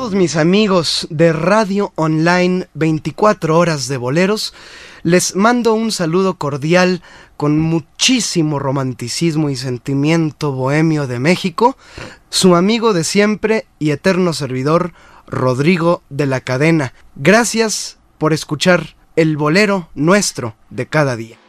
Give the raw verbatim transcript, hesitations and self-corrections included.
todos mis amigos de Radio Online veinticuatro horas de boleros, les mando un saludo cordial con muchísimo romanticismo y sentimiento bohemio de México, su amigo de siempre y eterno servidor, Rodrigo de la Cadena. Gracias por escuchar el bolero nuestro de cada día.